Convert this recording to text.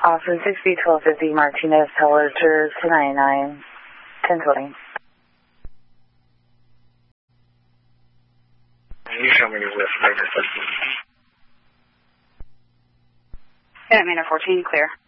Austin 6B1250 Martinez Tower to 99, 1020. You show me your list later. Yeah, Manor 14, clear.